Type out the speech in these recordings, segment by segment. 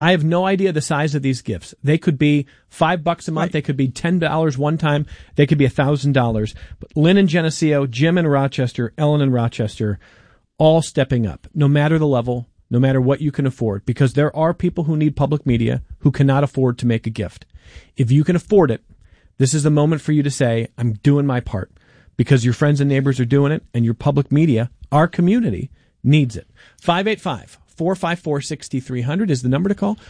I have no idea the size of these gifts. They could be $5 a month. Right. They could be $10 one time. They could be $1,000. But Lynn in Geneseo, Jim in Rochester, Ellen in Rochester, all stepping up, no matter the level, no matter what you can afford, because there are people who need public media who cannot afford to make a gift. If you can afford it, this is the moment for you to say, I'm doing my part, because your friends and neighbors are doing it, and your public media, our community, needs it. 585-454-6300 is the number to call.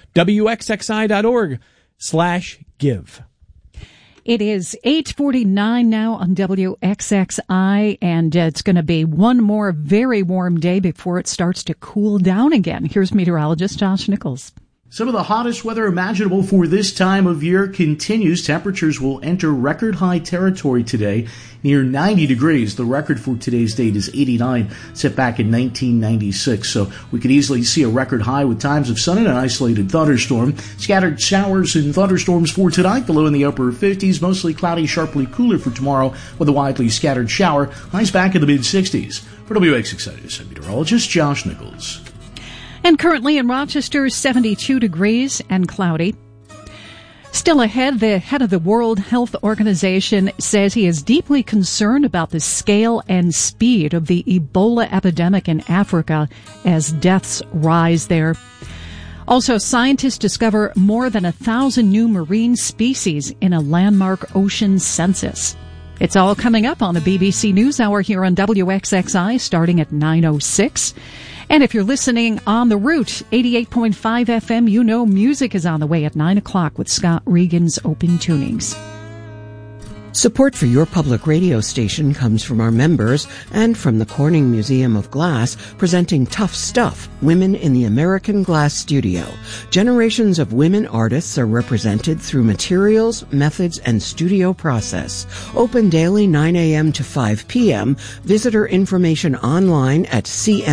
WXXI.org/give. It is 8:49 now on WXXI, and it's going to be one more very warm day before it starts to cool down again. Here's meteorologist Josh Nichols. Some of the hottest weather imaginable for this time of year continues. Temperatures will enter record high territory today, near 90 degrees. The record for today's date is 89, set back in 1996. So we could easily see a record high with times of sun and an isolated thunderstorm. Scattered showers and thunderstorms for tonight, the low in the upper 50s. Mostly cloudy, sharply cooler for tomorrow with a widely scattered shower. Highs back in the mid-60s. For WXXI, I'm meteorologist Josh Nichols. And currently in Rochester, 72 degrees and cloudy. Still ahead, the head of the World Health Organization says he is deeply concerned about the scale and speed of the Ebola epidemic in Africa as deaths rise there. Also, scientists discover more than 1,000 new marine species in a landmark ocean census. It's all coming up on the BBC NewsHour here on WXXI, starting at 9:06. And if you're listening on the route, 88.5 FM, you know music is on the way at 9 o'clock with Scott Regan's Open Tunings. Support for your public radio station comes from our members and from the Corning Museum of Glass, presenting Tough Stuff, Women in the American Glass Studio. Generations of women artists are represented through materials, methods, and studio process. Open daily 9 a.m. to 5 p.m. Visitor information online at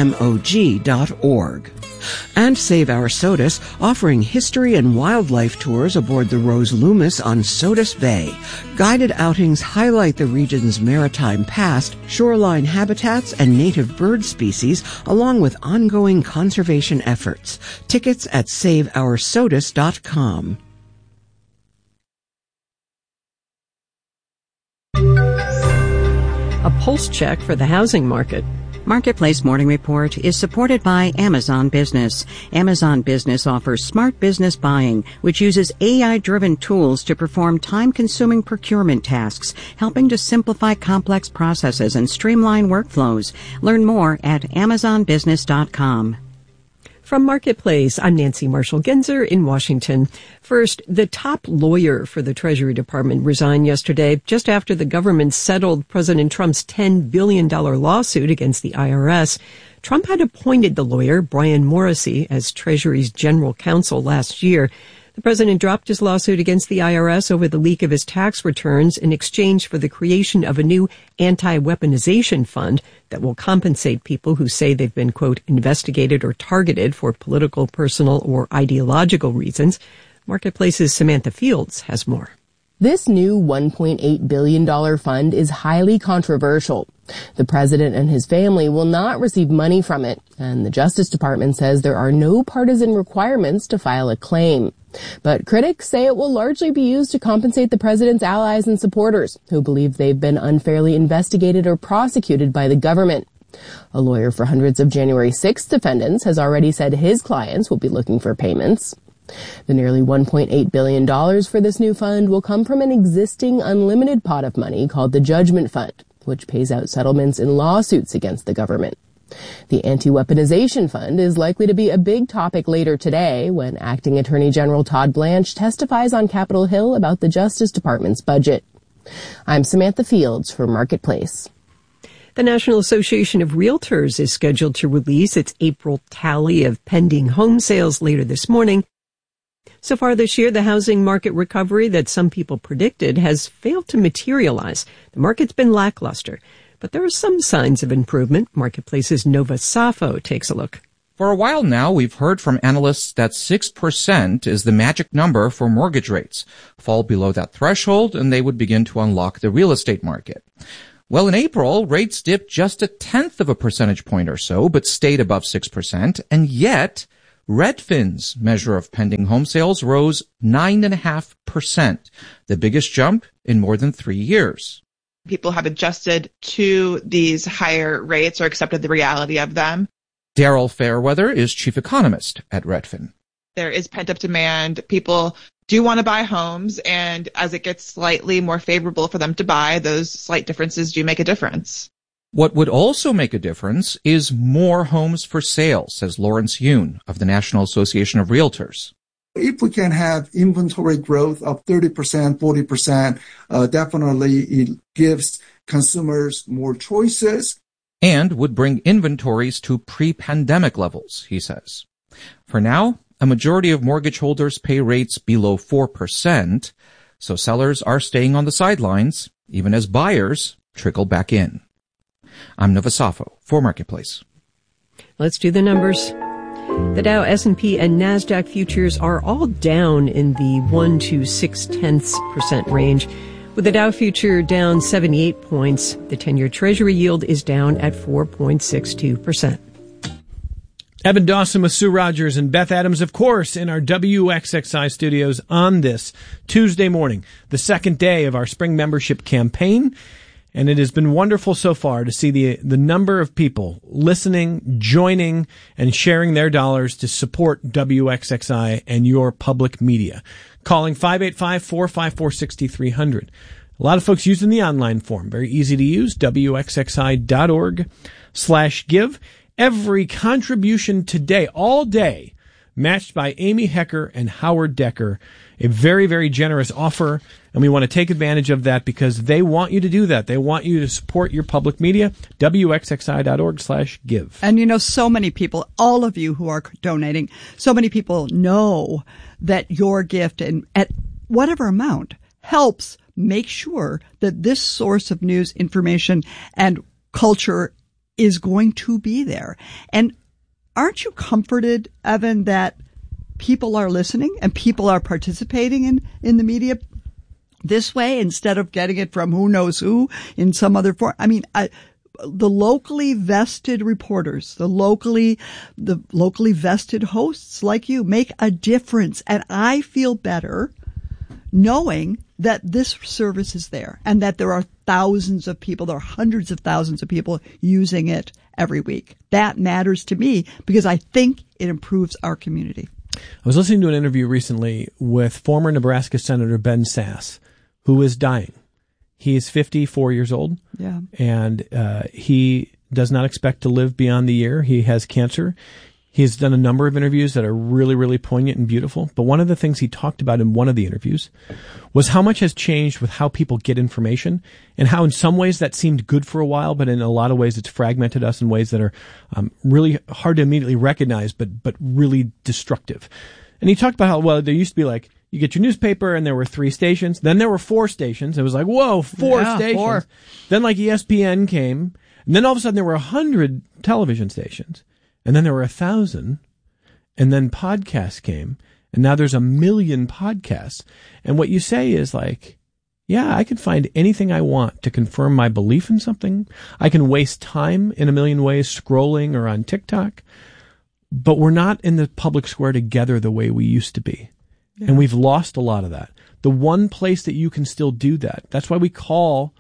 cmog.org. And Save Our SOTUS, offering history and wildlife tours aboard the Rose Loomis on SOTUS Bay. Guided outings highlight the region's maritime past, shoreline habitats, and native bird species, along with ongoing conservation efforts. Tickets at SaveOurSOTUS.com. A pulse check for the housing market. Marketplace Morning Report is supported by Amazon Business. Amazon Business offers smart business buying, which uses AI-driven tools to perform time-consuming procurement tasks, helping to simplify complex processes and streamline workflows. Learn more at AmazonBusiness.com. From Marketplace, I'm Nancy Marshall-Genzer in Washington. First, the top lawyer for the Treasury Department resigned yesterday, just after the government settled President Trump's $10 billion lawsuit against the IRS. Trump had appointed the lawyer, Brian Morrissey, as Treasury's general counsel last year. The president dropped his lawsuit against the IRS over the leak of his tax returns in exchange for the creation of a new anti-weaponization fund that will compensate people who say they've been, quote, investigated or targeted for political, personal, or ideological reasons. Marketplace's Samantha Fields has more. This new $1.8 billion fund is highly controversial. The president and his family will not receive money from it, and the Justice Department says there are no partisan requirements to file a claim. But critics say it will largely be used to compensate the president's allies and supporters who believe they've been unfairly investigated or prosecuted by the government. A lawyer for hundreds of January 6th defendants has already said his clients will be looking for payments. The nearly $1.8 billion for this new fund will come from an existing unlimited pot of money called the Judgment Fund, which pays out settlements in lawsuits against the government. The Anti-Weaponization Fund is likely to be a big topic later today when Acting Attorney General Todd Blanche testifies on Capitol Hill about the Justice Department's budget. I'm Samantha Fields for Marketplace. The National Association of Realtors is scheduled to release its April tally of pending home sales later this morning. So far this year, the housing market recovery that some people predicted has failed to materialize. The market's been lackluster, but there are some signs of improvement. Marketplace's Nova Safo takes a look. For a while now, we've heard from analysts that 6% is the magic number for mortgage rates. Fall below that threshold, and they would begin to unlock the real estate market. Well, in April, rates dipped just 0.1 percentage point or so, but stayed above 6%, and yet Redfin's measure of pending home sales rose 9.5%, the biggest jump in more than 3 years. People have adjusted to these higher rates or accepted the reality of them. Daryl Fairweather is chief economist at Redfin. There is pent-up demand. People do want to buy homes, and as it gets slightly more favorable for them to buy, those slight differences do make a difference. What would also make a difference is more homes for sale, says Lawrence Yoon of the National Association of Realtors. If we can have inventory growth of 30%, 40%, definitely it gives consumers more choices. And would bring inventories to pre-pandemic levels, he says. For now, a majority of mortgage holders pay rates below 4%, so sellers are staying on the sidelines, even as buyers trickle back in. I'm Nova Safo for Marketplace. Let's do the numbers. The Dow, S&P, and NASDAQ futures are all down in the 1 to 0.6% range. With the Dow future down 78 points, the 10-year Treasury yield is down at 4.62%. Evan Dawson with Sue Rogers and Beth Adams, of course, in our WXXI studios on this Tuesday morning, the second day of our spring membership campaign. And it has been wonderful so far to see the number of people listening, joining, and sharing their dollars to support WXXI and your public media. Calling 585-454-6300. A lot of folks using the online form. Very easy to use, wxxi.org/give. Every contribution today, all day, matched by Amy Hecker and Howard Decker. A very, very generous offer, and we want to take advantage of that because they want you to do that. They want you to support your public media, wxxi.org/give. And so many people, all of you who are donating, so many people know that your gift, and at whatever amount, helps make sure that this source of news, information, and culture is going to be there. And aren't you comforted, Evan, that people are listening and people are participating in the media this way instead of getting it from who knows who in some other form? I mean, the locally vested reporters, the locally vested hosts like you make a difference. And I feel better knowing that this service is there and that there are thousands of people, there are hundreds of thousands of people using it every week. That matters to me because I think it improves our community. I was listening to an interview recently with former Nebraska Senator Ben Sasse, who is dying. He is 54 years old, and he does not expect to live beyond the year. He has cancer. He has done a number of interviews that are really, really poignant and beautiful. But one of the things he talked about in one of the interviews was how much has changed with how people get information and how in some ways that seemed good for a while, but in a lot of ways it's fragmented us in ways that are really hard to immediately recognize, but really destructive. And he talked about how, well, there used to be like, you get your newspaper and there were 3 stations. Then there were 4 stations. It was like, whoa, 4 stations. 4. Then like ESPN came. And then all of a sudden there were 100 television stations. And then there were 1,000, and then podcasts came, and now there's 1 million podcasts. And what you say is like, yeah, I can find anything I want to confirm my belief in something. I can waste time in 1 million ways scrolling or on TikTok, but we're not in the public square together the way we used to be. Yeah. And we've lost a lot of that. The one place that you can still do that, that's why we call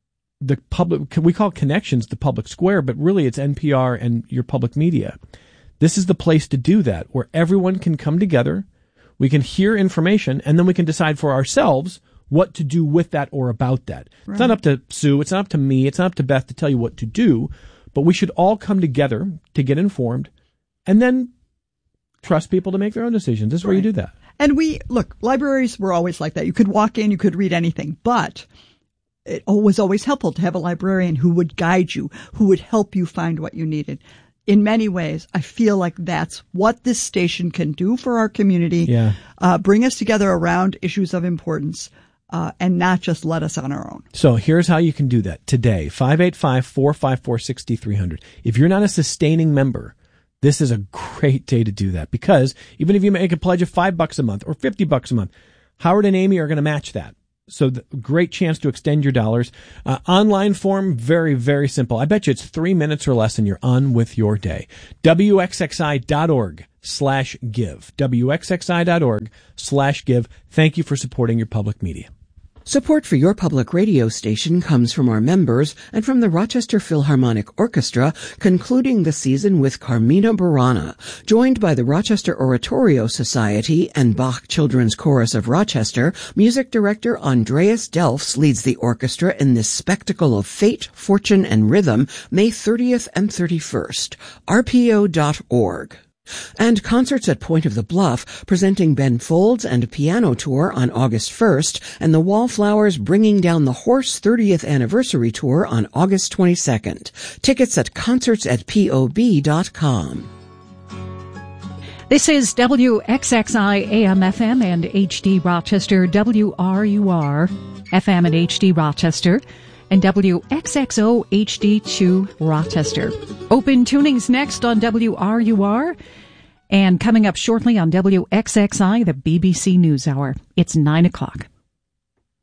Connections the public square, but really it's NPR and your public media. This is the place to do that, where everyone can come together, we can hear information, and then we can decide for ourselves what to do with that or about that. Right. It's not up to Sue, it's not up to me, it's not up to Beth to tell you what to do, but we should all come together to get informed and then trust people to make their own decisions. This is where you do that. And libraries were always like that. You could walk in, you could read anything, but it was always helpful to have a librarian who would guide you, who would help you find what you needed. In many ways, I feel like that's what this station can do for our community. Yeah. Bring us together around issues of importance, and not just let us on our own. So here's how you can do that today. 585-454-6300. If you're not a sustaining member, this is a great day to do that, because even if you make a pledge of $5 a month or $50 a month, Howard and Amy are going to match that. So great chance to extend your dollars. Online form, very, very simple. I bet you it's 3 minutes or less and you're on with your day. WXXI.org wxxi.org/give. Thank you for supporting your public media. Support for your public radio station comes from our members and from the Rochester Philharmonic Orchestra, concluding the season with Carmina Burana. Joined by the Rochester Oratorio Society and Bach Children's Chorus of Rochester, music director Andreas Delfs leads the orchestra in this spectacle of fate, fortune, and rhythm, May 30th and 31st. rpo.org. And concerts at Point of the Bluff, presenting Ben Folds and a piano tour on August 1st, and the Wallflowers Bringing Down the Horse 30th Anniversary Tour on August 22nd. Tickets at concerts@pob.com. This is WXXI AM/FM and HD Rochester, WRUR FM and HD Rochester, and WXXO HD2 Rochester. Open tunings next on WRUR, and coming up shortly on WXXI, the BBC NewsHour. It's 9 o'clock.